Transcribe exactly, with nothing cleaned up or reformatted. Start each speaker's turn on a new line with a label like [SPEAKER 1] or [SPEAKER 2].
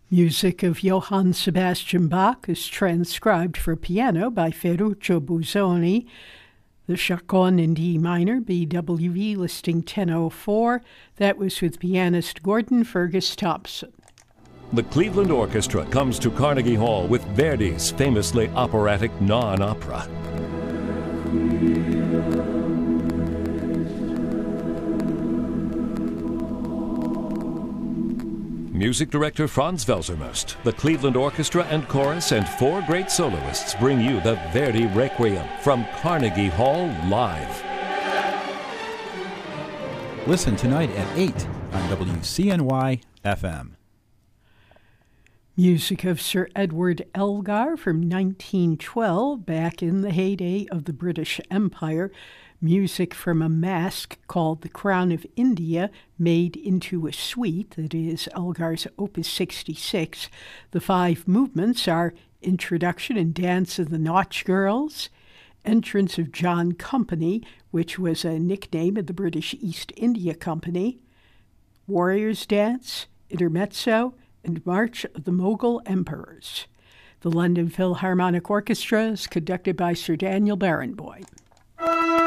[SPEAKER 1] Music of Johann Sebastian Bach is transcribed for piano by Ferruccio Busoni. The Chaconne in D minor, B W V, listing ten oh four. That was with pianist Gordon Fergus Thompson.
[SPEAKER 2] The Cleveland Orchestra comes to Carnegie Hall with Verdi's famously operatic non-opera. Music director Franz Welsermust, the Cleveland Orchestra and Chorus, and four great soloists bring you the Verdi Requiem from Carnegie Hall live.
[SPEAKER 3] Listen tonight at eight on W C N Y F M.
[SPEAKER 1] Music of Sir Edward Elgar from nineteen twelve, back in the heyday of the British Empire. Music from a masque called The Crown of India, made into a suite, that is Elgar's Opus sixty-six. The five movements are Introduction and Dance of the Nautch Girls, Entrance of John Company, which was a nickname of the British East India Company, Warrior's Dance, Intermezzo, and March of the Mughal Emperors. The London Philharmonic Orchestra is conducted by Sir Daniel Barenboim.